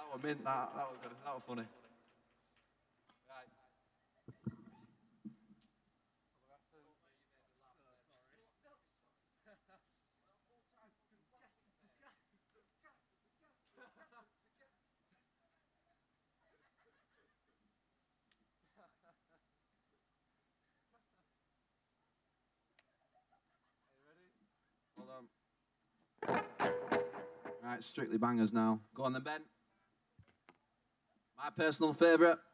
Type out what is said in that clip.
was mint, that was good. That was funny. Hold on. Right, strictly bangers now. Go on then, Ben. My personal favourite.